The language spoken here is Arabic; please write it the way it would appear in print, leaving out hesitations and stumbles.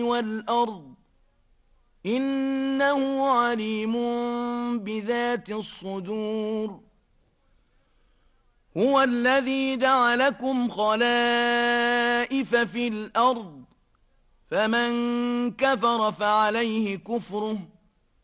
والأرض إنه عليم بذات الصدور هو الذي جعلكم خلائف في الأرض فمن كفر فعليه كفره